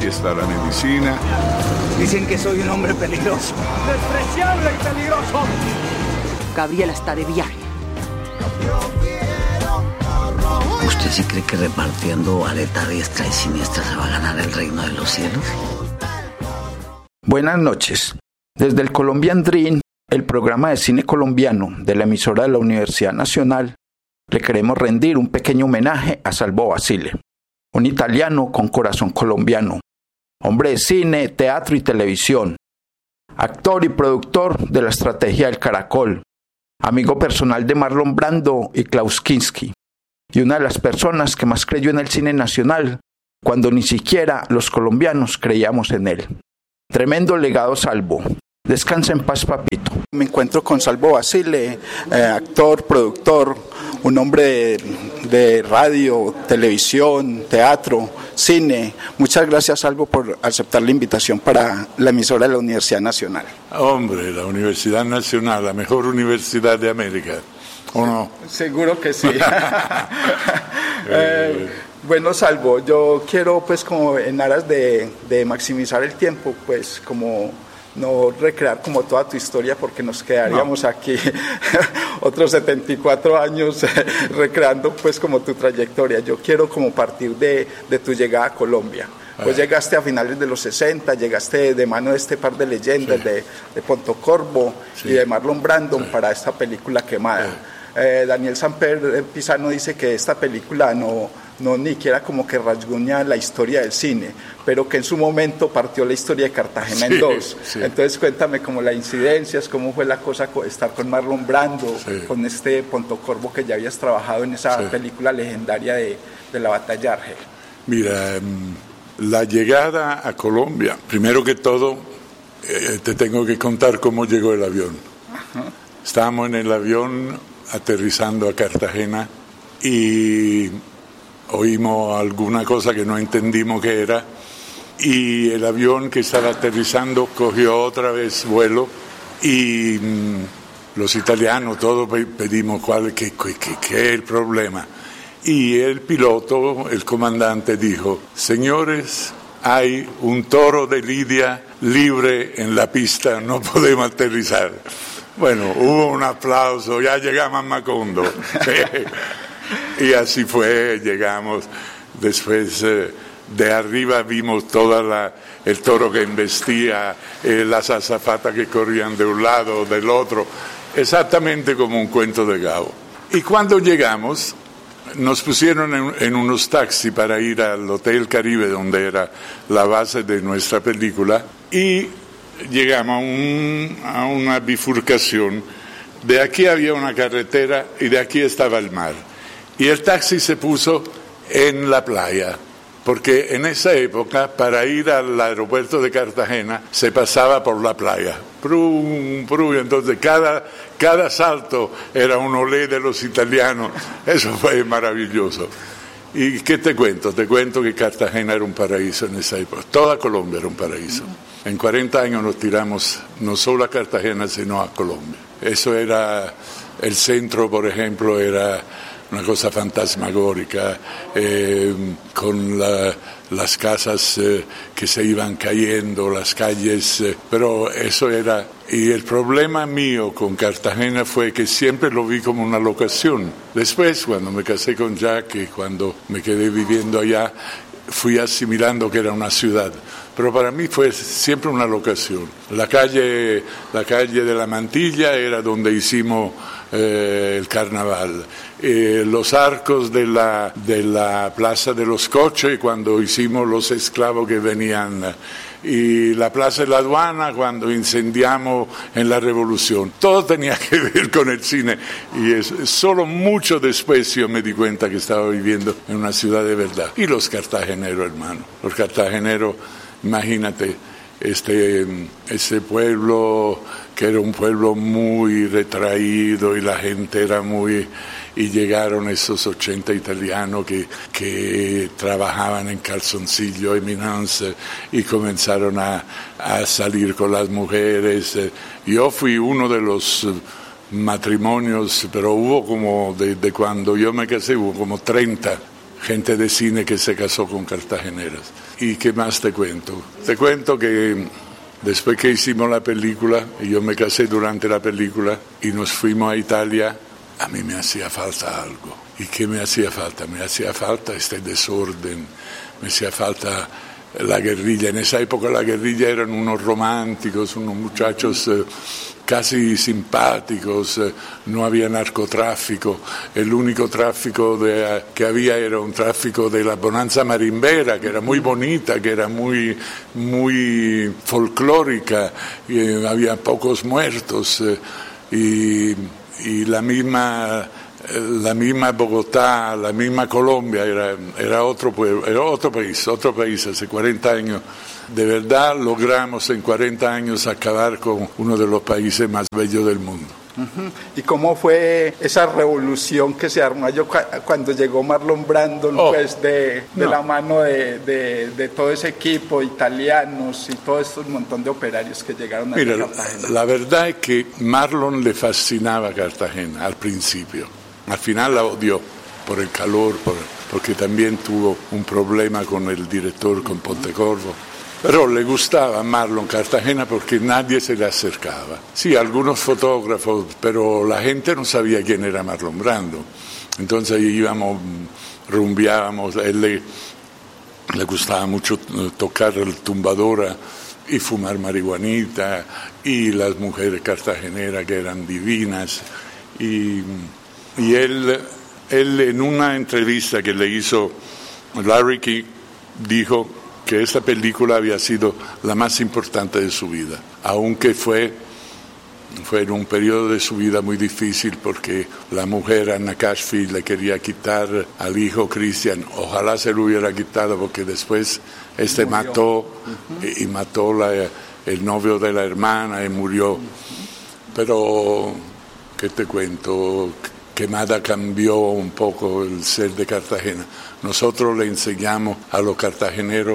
está la medicina. Dicen que soy un hombre peligroso. ¡Despreciable y peligroso! Gabriela está de viaje. ¿Usted sí cree que repartiendo aleta diestra y siniestra se va a ganar el reino de los cielos? Buenas noches. Desde el Colombian Dream, el programa de cine colombiano de la emisora de la Universidad Nacional, le queremos rendir un pequeño homenaje a Salvo Basile, un italiano con corazón colombiano, hombre de cine, teatro y televisión, actor y productor de La Estrategia del Caracol, amigo personal de Marlon Brando y Klaus Kinski, y una de las personas que más creyó en el cine nacional cuando ni siquiera los colombianos creíamos en él. Tremendo legado, Salvo. Descansa en paz, papito. Me encuentro con Salvo Basile, actor, productor, un hombre de radio, televisión, teatro, cine. Muchas gracias, Salvo, por aceptar la invitación para la emisora de la Universidad Nacional. Hombre, la Universidad Nacional, la mejor universidad de América, ¿o no? Seguro que sí. Bueno, Salvo, yo quiero, pues, como en aras de maximizar el tiempo, pues, como no recrear como toda tu historia, porque nos quedaríamos aquí otros 74 años recreando, pues, como tu trayectoria. Yo quiero como partir de tu llegada a Colombia. Pues llegaste a finales de los 60, llegaste de mano de este par de leyendas, sí, de Pontocorvo, sí, y de Marlon Brando, sí, para esta película Quemada. Sí. Daniel Samper Pisano dice que esta película no ni siquiera como que rasguña la historia del cine, pero que en su momento partió la historia de Cartagena en dos. Sí. Entonces cuéntame como las incidencias, cómo fue la cosa estar con Marlon Brando, sí, con este Pontocorvo que ya habías trabajado en esa, sí, película legendaria de la batalla de Argel. Mira, la llegada a Colombia, primero que todo, te tengo que contar cómo llegó el avión. Ajá. Estábamos en el avión aterrizando a Cartagena y oímos alguna cosa que no entendimos qué era, y el avión que estaba aterrizando cogió otra vez vuelo, y los italianos todos pedimos qué es el problema. Y el piloto, el comandante, dijo: señores, hay un toro de Lidia libre en la pista, no podemos aterrizar. Bueno, hubo un aplauso, ya llegamos a Macondo. Y así fue, llegamos. Después de arriba vimos el toro que embestía, las azafatas que corrían de un lado o del otro, exactamente como un cuento de Gao. Y cuando llegamos, nos pusieron en unos taxis para ir al Hotel Caribe, donde era la base de nuestra película, y llegamos a una bifurcación. De aquí había una carretera y de aquí estaba el mar. Y el taxi se puso en la playa, porque en esa época, para ir al aeropuerto de Cartagena, se pasaba por la playa. Prum, prum, entonces cada salto era un olé de los italianos. Eso fue maravilloso. ¿Y qué te cuento? Te cuento que Cartagena era un paraíso en esa época. Toda Colombia era un paraíso. En 40 años nos tiramos no solo a Cartagena, sino a Colombia. Eso era, el centro, por ejemplo, era una cosa fantasmagórica, con las casas que se iban cayendo, las calles, pero eso era. Y el problema mío con Cartagena fue que siempre lo vi como una locación. Después, cuando me casé con Jack y cuando me quedé viviendo allá, fui asimilando que era una ciudad. Pero para mí fue siempre una locación. La calle de la Mantilla era donde hicimos el carnaval. Los arcos de la Plaza de los Coches, cuando hicimos los esclavos que venían, y la Plaza de la Aduana, cuando incendiamos en la Revolución. Todo tenía que ver con el cine, y solo mucho después yo me di cuenta que estaba viviendo en una ciudad de verdad. Y los cartageneros, hermano, los cartageneros, imagínate, ese pueblo que era un pueblo muy retraído y la gente era muy... Y llegaron esos 80 italianos que trabajaban en calzoncillo, eminence, y comenzaron a salir con las mujeres. Yo fui uno de los matrimonios, pero hubo como, de cuando yo me casé, hubo como 30 gente de cine que se casó con cartageneras. ¿Y qué más te cuento? Te cuento que después que hicimos la película, y yo me casé durante la película, y nos fuimos a Italia, a mí me hacía falta algo. ¿Y qué me hacía falta? Me hacía falta este desorden, me hacía falta la guerrilla. En esa época la guerrilla eran unos románticos, unos muchachos casi simpáticos, no había narcotráfico, el único tráfico que había era un tráfico de la bonanza marimbera, que era muy bonita, que era muy folclórica, y había pocos muertos, y la misma Bogotá, la misma Colombia, era otro pueblo, era otro país, hace 40 años. De verdad logramos en 40 años acabar con uno de los países más bellos del mundo. Uh-huh. ¿Y cómo fue esa revolución que se armó cuando llegó Marlon Brando, pues de la mano de todo ese equipo, italianos y todo este montón de operarios que llegaron a Cartagena? La verdad es que Marlon le fascinaba Cartagena al principio. Al final la odió por el calor, porque también tuvo un problema con el director, con Pontecorvo. Pero le gustaba a Marlon Cartagena porque nadie se le acercaba. Sí, algunos fotógrafos, pero la gente no sabía quién era Marlon Brando. Entonces íbamos, rumbeábamos, a él le gustaba mucho tocar el tumbadora y fumar marihuanita, y las mujeres cartageneras que eran divinas. Y él en una entrevista que le hizo Larry King dijo que esta película había sido la más importante de su vida, aunque fue en un periodo de su vida muy difícil porque la mujer Anna Cashfield le quería quitar al hijo Christian. Ojalá se lo hubiera quitado porque después mató y mató el novio de la hermana y murió. Pero, ¿qué te cuento? Quemada cambió un poco el ser de Cartagena. Nosotros le enseñamos a los cartageneros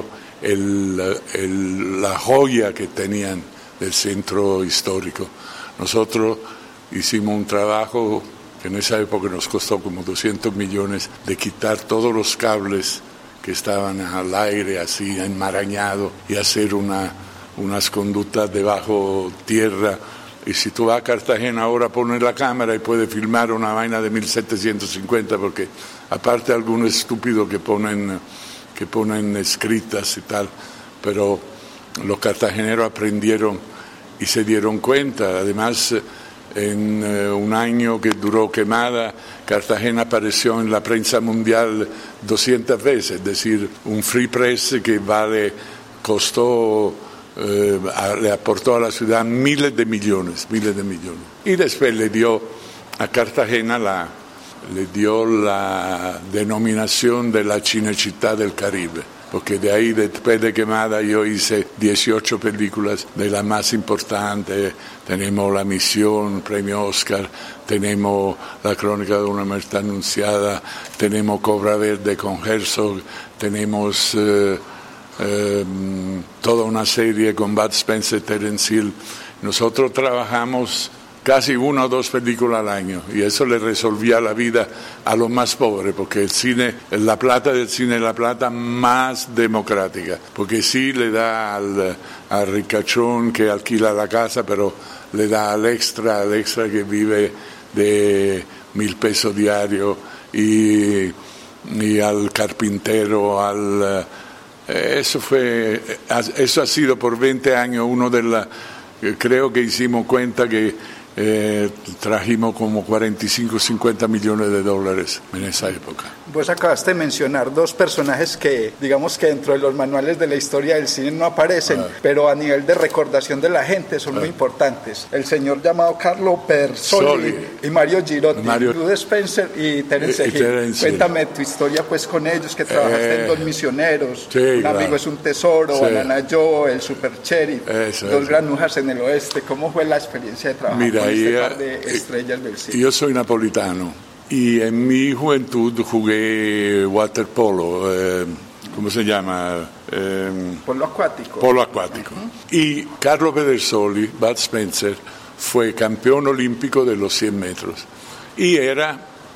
la joya que tenían del centro histórico. Nosotros hicimos un trabajo que en esa época nos costó como 200 millones de quitar todos los cables que estaban al aire, así enmarañados, y hacer unas conductas debajo tierra. Y si tú vas a Cartagena ahora, pones la cámara y puedes filmar una vaina de 1750, porque aparte algunos estúpidos que ponen escritas y tal, pero los cartageneros aprendieron y se dieron cuenta. Además, en un año que duró Quemada, Cartagena apareció en la prensa mundial 200 veces, es decir, un free press que le aportó a la ciudad miles de millones. Y después le dio a Cartagena la denominación de la Cinecittà del Caribe, porque de ahí, después de Quemada, yo hice 18 películas de las más importantes. Tenemos La Misión, premio Oscar, tenemos La Crónica de una muerte anunciada, tenemos Cobra Verde con Herzog, tenemos toda una serie con Bud Spencer, Terence Hill. Nosotros trabajamos casi 1 o 2 películas al año y eso le resolvía la vida a los más pobres, porque el cine, la plata del cine es la plata más democrática, porque sí le da al ricachón que alquila la casa, pero le da al extra que vive de 1,000 pesos diarios, y al carpintero, eso ha sido por 20 años creo que hicimos cuenta que trajimos como 45 o 50 millones de dólares en esa época. Vos acabaste de mencionar 2 personajes que, digamos que dentro de los manuales de la historia del cine no aparecen, pero a nivel de recordación de la gente son muy importantes. El señor llamado Carlo Pedersoli y Mario Girotti, Bud Spencer y Terence Hill. Cuéntame tu historia pues con ellos, que trabajaste en 2 misioneros, un amigo es un tesoro, Banana Joe, el Super Sheriff, 2 granujas en el oeste. ¿Cómo fue la experiencia de trabajar con este par de estrellas del cine? Yo soy napolitano y en mi juventud jugué waterpolo, ¿cómo se llama? Polo acuático. Polo acuático. Y Carlo Pedersoli, Bud Spencer, fue campeón olímpico de los 100 metros y era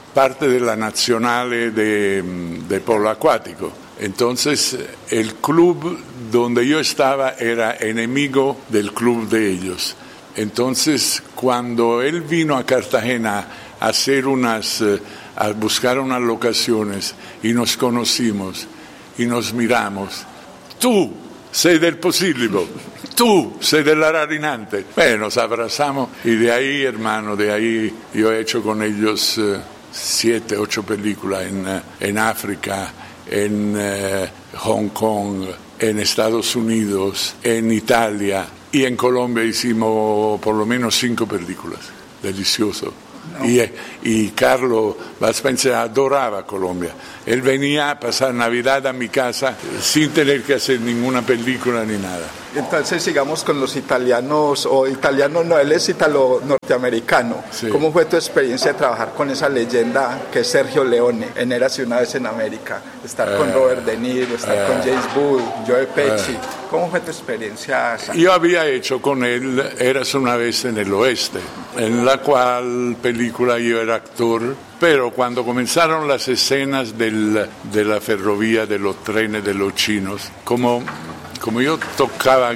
parte de la Nazionale de polo acuático. Entonces el club donde yo estaba era enemigo del club de ellos. Entonces cuando él vino a Cartagena a hacer a buscar unas locaciones y nos conocimos y nos miramos, tú sei del Posillipo, tú sei della Rarinante. Nos abrazamos y de ahí, hermano, de ahí yo he hecho con ellos 7, 8 películas en África, en Hong Kong, en Estados Unidos, en Italia y en Colombia hicimos por lo menos 5 películas. Delicioso. No. Y Carlo Spencer adoraba Colombia. Él venía a pasar Navidad a mi casa sin tener que hacer ninguna película ni nada. Entonces sigamos con los italianos, o italiano no, él es italo-norteamericano. Sí. ¿Cómo fue tu experiencia de trabajar con esa leyenda que es Sergio Leone en Érase una vez en América? Estar con Robert De Niro, estar con James Wood, Joe Pesci. ¿Cómo fue tu experiencia? Yo había hecho con él Érase una vez en el oeste, en la cual película yo era actor, pero cuando comenzaron las escenas de la ferrovía, de los trenes, de los chinos, como yo tocaba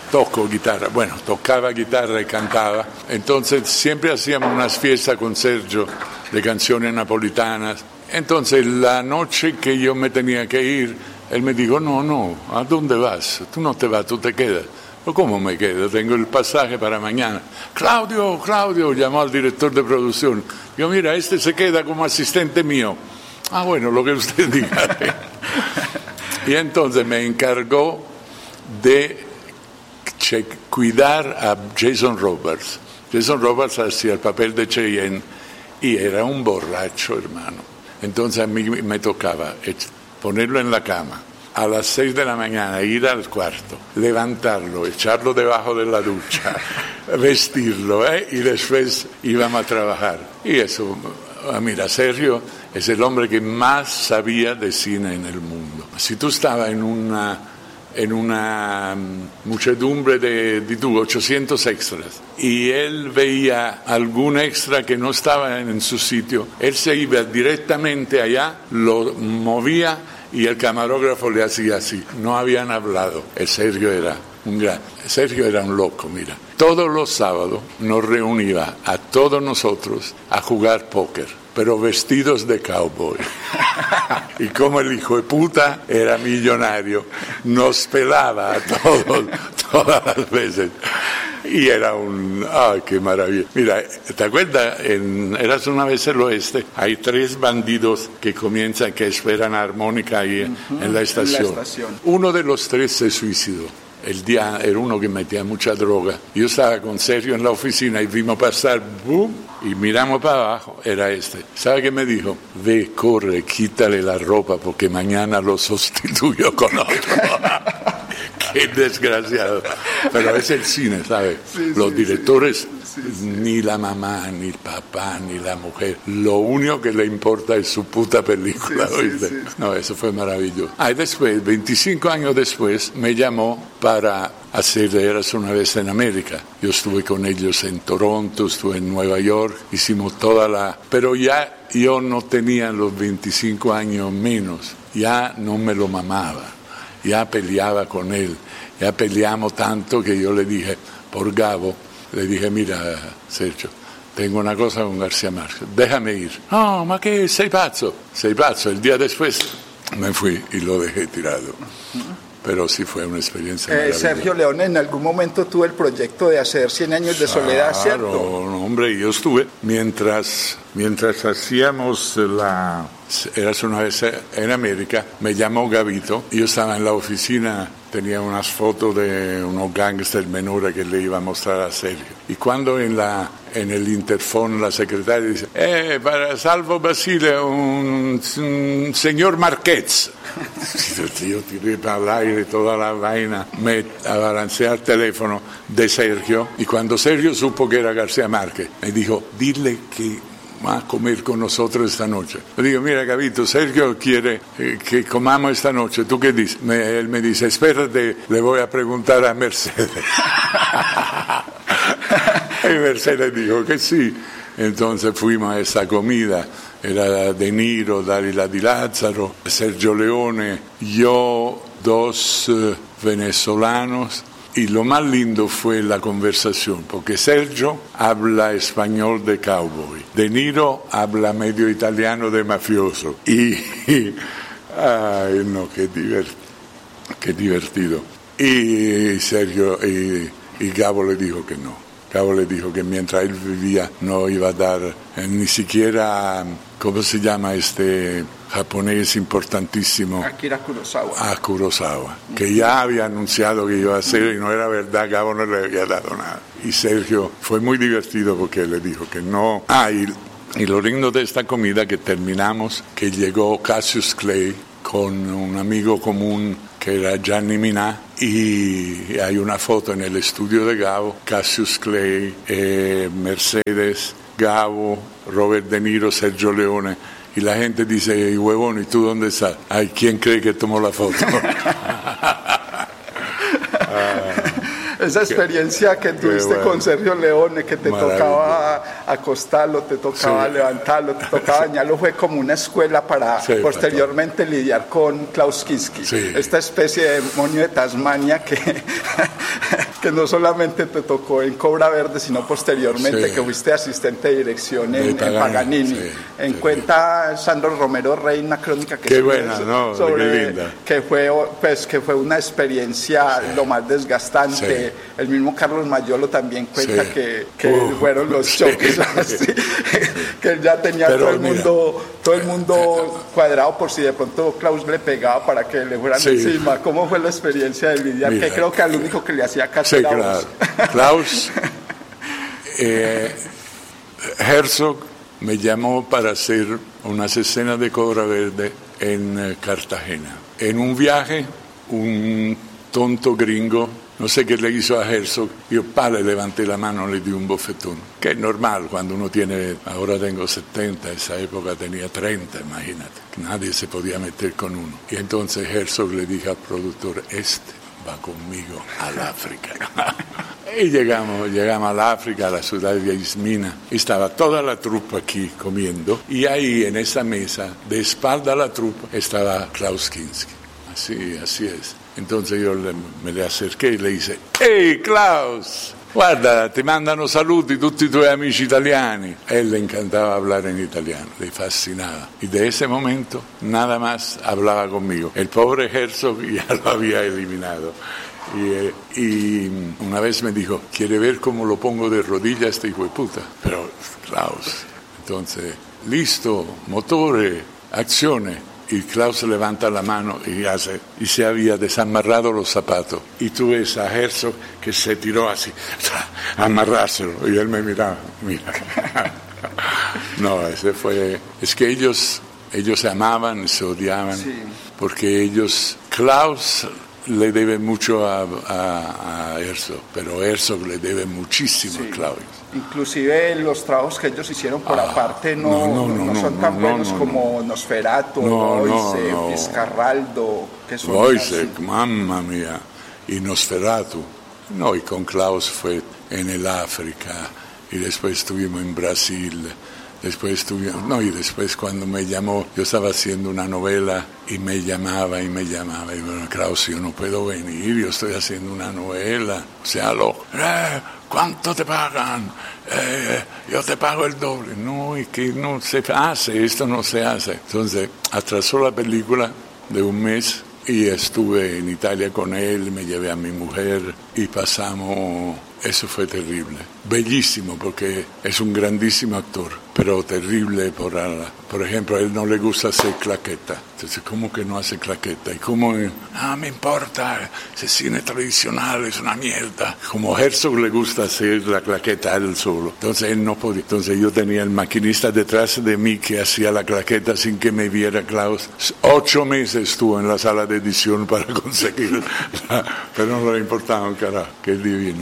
guitarra y cantaba, entonces siempre hacíamos unas fiestas con Sergio de canciones napolitanas. Entonces la noche que yo me tenía que ir, él me dijo, no, ¿a dónde vas? Tú no te vas, tú te quedas. ¿Cómo me quedo? Tengo el pasaje para mañana. Claudio, llamó al director de producción. Yo, mira, este se queda como asistente mío. Bueno, lo que usted diga. Y entonces me encargó de cuidar a Jason Robards. Jason Robards hacía el papel de Cheyenne y era un borracho, hermano. Entonces a mí me tocaba ponerlo en la cama, a las 6 de la mañana ir al cuarto, levantarlo, echarlo debajo de la ducha, vestirlo, y después íbamos a trabajar. Y eso, mira, Sergio es el hombre que más sabía de cine en el mundo. Si tú estabas en una muchedumbre de 800 extras y él veía algún extra que no estaba en su sitio, él se iba directamente allá, lo movía y el camarógrafo le hacía así. No habían hablado. Sergio era un loco, mira. Todos los sábados nos reunía a todos nosotros a jugar póker, pero vestidos de cowboy. Y como el hijo de puta era millonario, nos pelaba a todos, todas las veces. Y era qué maravilla. Mira, ¿te acuerdas? En Érase una vez en el oeste, hay 3 bandidos que esperan armónica ahí en la estación. Uno de los 3 se suicidó. El día era uno que metía mucha droga. Yo estaba con Sergio en la oficina y vimos pasar, ¡boom! Y miramos para abajo, era este. ¿Sabe qué me dijo? Ve, corre, quítale la ropa porque mañana lo sustituyo con otro. Qué desgraciado. Pero es el cine, ¿sabes? Sí, los directores, ni la mamá, ni el papá, ni la mujer. Lo único que le importa es su puta película, ¿oíste? Sí. No, eso fue maravilloso. Y después, 25 años después, me llamó para hacer Érase una vez en América. Yo estuve con ellos en Toronto, estuve en Nueva York, hicimos pero ya yo no tenía los 25 años menos, ya no me lo mamaba. Ya peleaba con él, ya peleamos tanto que yo le dije, por Gabo, le dije, mira, Sergio, tengo una cosa con García Márquez, déjame ir. No, ma che sei pazzo. El día después me fui y lo dejé tirado. Pero sí fue una experiencia maravillosa. Sergio Leone en algún momento tuvo el proyecto de hacer 100 años de soledad, ¿cierto? Claro, hombre, yo estuve, mientras hacíamos Érase una vez en América, me llamó Gavito, yo estaba en la oficina, tenía unas fotos de unos gángsters menores que le iba a mostrar a Sergio. Y cuando en el interfono la secretaria dice, para Salvo Basile, un señor Marquez. Yo tiré para el aire toda la vaina, me abalancé al teléfono de Sergio, y cuando Sergio supo que era García Márquez, me dijo, dile que va a comer con nosotros esta noche. Le digo, mira, Gavito, Sergio quiere que comamos esta noche. ¿Tú qué dices? Él me dice, espérate, le voy a preguntar a Mercedes. Y Mercedes dijo que sí. Entonces fuimos a esa comida era De Niro, Dalila Di Lázaro, Sergio Leone, yo, 2 venezolanos. Y lo más lindo fue la conversación, porque Sergio habla español de cowboy, De Niro habla medio italiano de mafioso. Ay, no, qué divertido. Y Sergio y Gabo le dijo que no. Gabo le dijo que mientras él vivía no iba a dar ni siquiera, ¿cómo se llama este japonés importantísimo? Akira Kurosawa. A Kurosawa, que ya había anunciado que iba a hacer y no era verdad, Gabo no le había dado nada. Y Sergio fue muy divertido porque le dijo que no. Y lo lindo de esta comida que terminamos, que llegó Cassius Clay con un amigo común que era Gianni Minà, y hay una foto en el estudio de Gabo, Cassius Clay, Mercedes, Gabo, Robert De Niro, Sergio Leone, y la gente dice, y huevón, ¿y tú dónde estás? Ay, ¿quién cree que tomó la foto? Esa experiencia que tuviste con Sergio Leone, que te tocaba acostarlo, te tocaba levantarlo, te tocaba bañarlo, fue como una escuela para posteriormente lidiar con Klaus Kinski, esta especie de demonio de Tasmania que no solamente te tocó en Cobra Verde, sino posteriormente que fuiste asistente de dirección en Paganini. Cuenta Sandro Romero Rey, una crónica que que fue una experiencia lo más desgastante. El mismo Carlos Mayolo también cuenta que fueron los choques así, que él ya tenía todo el mundo cuadrado por si de pronto Klaus le pegaba para que le fueran encima. ¿Cómo fue la experiencia de lidiar? Mira, que creo que al único que le hacía caso era claro. Klaus Herzog me llamó para hacer unas escenas de Cobra Verde en Cartagena. En un viaje, un tonto gringo, no sé qué le hizo a Herzog, yo le levanté la mano, le di un bofetón, que es normal cuando uno tiene, ahora tengo 70, esa época tenía 30, imagínate, nadie se podía meter con uno. Y entonces Herzog le dije al productor, va conmigo al África. Y llegamos al África, a la ciudad de Ismina, y estaba toda la trupa aquí comiendo, y ahí en esa mesa, de espalda a la trupa, estaba Klaus Kinski. Así es. Entonces yo me le acerqué e le disse: «Ehi Klaus, guarda, ti mandano saluti tutti i tuoi amici italiani». A él le encantaba hablar en italiano, le fascinaba. Y de ese momento nada más hablaba conmigo. El pobre Herzog ya lo había eliminado. Y una vez me dijo: «¿Quiere ver cómo lo pongo de rodillas este hijo de puta?». Pero Klaus, entonces, listo, motore, accione. Y Klaus levanta la mano y se había desamarrado los zapatos. Y tú ves a Herzog que se tiró así, a amarrárselo. Y él me miraba, mira. No, es que ellos se amaban y se odiaban, porque Klaus le debe mucho a Herzog, pero Herzog le debe muchísimo a Klaus. Inclusive los trabajos que ellos hicieron por aparte no son tan buenos como Nosferatu, Wojciech, Vizcarraldo, que son Wojciech, mamma mía, y Nosferatu. No, y con Klaus fue en el África, y después estuvimos en Brasil, y después cuando me llamó, yo estaba haciendo una novela y me llamaba, y bueno, Klaus, yo no puedo venir, yo estoy haciendo una novela, o sea, ¿cuánto te pagan? Yo te pago el doble. No, y que no se hace, esto no se hace. Entonces, atrasó la película de un mes y estuve en Italia con él, me llevé a mi mujer y pasamos. Eso fue terrible, bellísimo porque es un grandísimo actor, pero terrible por ejemplo, a él no le gusta hacer claqueta. Entonces, ¿cómo que no hace claqueta? Y cómo, me importa, ese cine tradicional es una mierda. Como Herzog le gusta hacer la claqueta a él solo. Entonces él no podía. Entonces yo tenía el maquinista detrás de mí que hacía la claqueta sin que me viera Klaus. 8 meses estuvo en la sala de edición para conseguirla, pero no le importaba un carajo, que divino.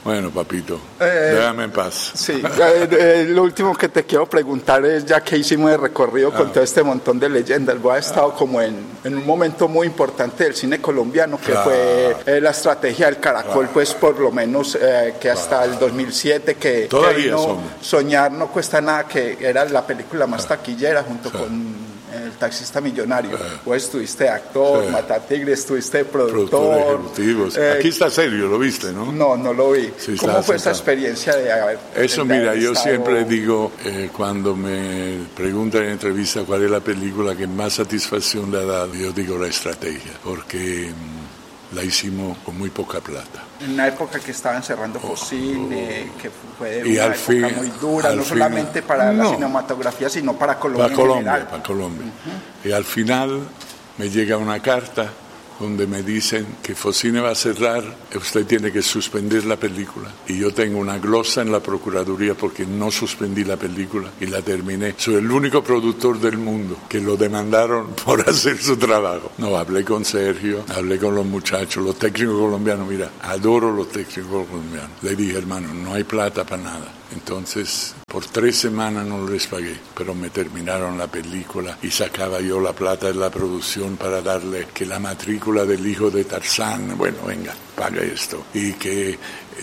Bueno, papito, déjame en paz. Sí, lo último que te quiero preguntar es, ya que hicimos el recorrido con todo este montón de leyendas, vos has estado como en un momento muy importante del cine colombiano, que fue la estrategia del Caracol, pues por lo menos que hasta el 2007, que vino Soñar no cuesta nada, que era la película más taquillera junto con El taxista millonario. Vos estuviste actor, Matatigre, estuviste productor ejecutivo. Aquí está serio, ¿lo viste, no? No lo vi. Sí, ¿cómo fue esa experiencia de haber... Eso, mira, yo siempre digo, cuando me preguntan en entrevista cuál es la película que más satisfacción le ha dado, yo digo La Estrategia, porque la hicimos con muy poca plata. En una época que estaban cerrando Focine, que fue una época muy dura, no solamente para la cinematografía, sino para Colombia. Para Colombia. Y al final me llega una carta donde me dicen que Focine va a cerrar, usted tiene que suspender la película. Y yo tengo una glosa en la Procuraduría porque no suspendí la película y la terminé. Soy el único productor del mundo que lo demandaron por hacer su trabajo. No, hablé con Sergio, hablé con los muchachos, los técnicos colombianos. Mira, adoro los técnicos colombianos. Le dije, hermano, no hay plata para nada. Entonces, por 3 semanas no les pagué, pero me terminaron la película y sacaba yo la plata de la producción para darle que la matrícula del hijo de Tarzán, bueno, venga, paga esto, y que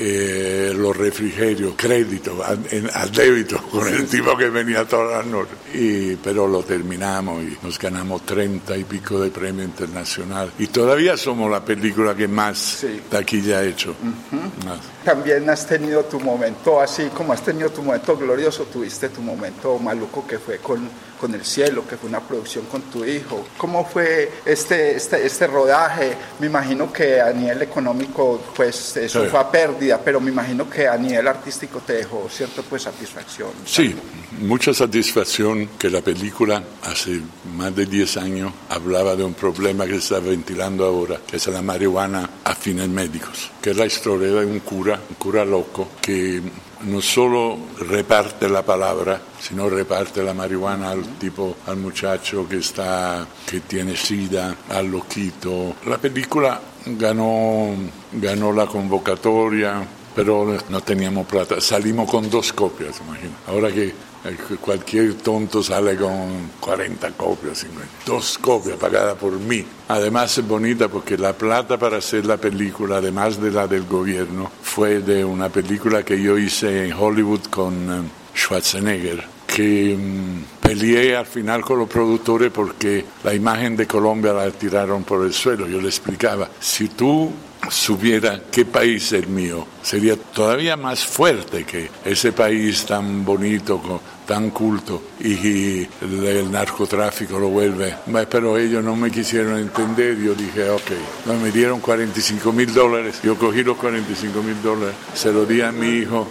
los refrigerios, crédito, a débito, con el tipo que venía todas las noches. Pero lo terminamos y nos ganamos 30 y pico de premio internacional. Y todavía somos la película que más taquilla ha hecho. También has tenido tu momento, así como has tenido tu momento glorioso, tuviste tu momento maluco, que fue con El Cielo, que fue una producción con tu hijo. ¿Cómo fue este rodaje? Me imagino que a nivel económico, pues eso fue a pérdida, pero me imagino que a nivel artístico te dejó cierta pues satisfacción. Sí, mucha satisfacción, que la película hace más de 10 años hablaba de un problema que se está ventilando ahora, que es la marihuana a fines médicos, que es la historia de un cura loco que no solo reparte la palabra, sino reparte la marihuana al muchacho que tiene sida, al loquito. La película ganó la convocatoria, pero no teníamos plata. Salimos con 2 copias, imagino. Ahora que cualquier tonto sale con 40 copias, 50. 2 copias pagadas por mí. Además es bonita porque la plata para hacer la película, además de la del gobierno, fue de una película que yo hice en Hollywood con Schwarzenegger, que peleé al final con los productores porque la imagen de Colombia la tiraron por el suelo. Yo le explicaba, si tú supiera qué país es el mío, sería todavía más fuerte que ese país tan bonito, tan culto, y el narcotráfico lo vuelve. Pero ellos no me quisieron entender. Yo dije, me dieron $45,000, yo cogí los $45,000, se lo di a mi hijo,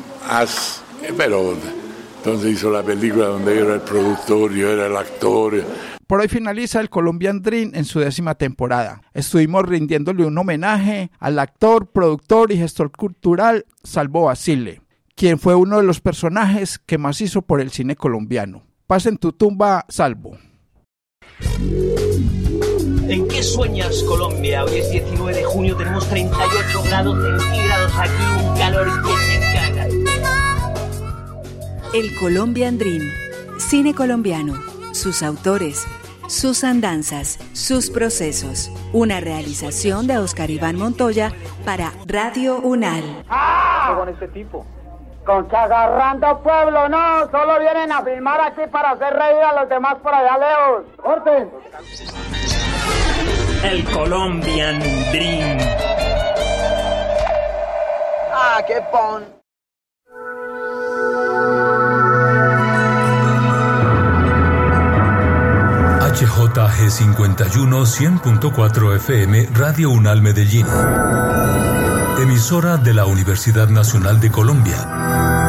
pero entonces hizo la película donde yo era el productor, yo era el actor. Por hoy finaliza el Colombian Dream en su 10ª temporada. Estuvimos rindiéndole un homenaje al actor, productor y gestor cultural Salvo Basile, quien fue uno de los personajes que más hizo por el cine colombiano. Paz en tu tumba, Salvo. ¿En qué sueñas, Colombia? Hoy es 19 de junio, tenemos 38 grados centígrados aquí, un calor que se caga. El Colombian Dream, cine colombiano, sus autores, sus andanzas, sus procesos. Una realización de Oscar Iván Montoya para Radio UNAL. ¡Ah! Con este tipo. Con que agarrando pueblo, no, solo vienen a filmar aquí para hacer reír a los demás por allá lejos. ¡Corten! El Colombian Dream. ¡Ah, qué pon! HJG 51 100.4 FM Radio UNAL Medellín. Emisora de la Universidad Nacional de Colombia.